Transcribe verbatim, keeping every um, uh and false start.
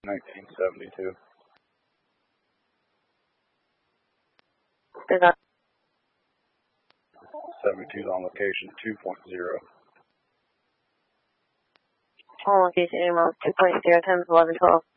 nineteen seventy-two. Is that seventy-two is on location two point zero. on location, email two point zero, ten, eleven, twelve.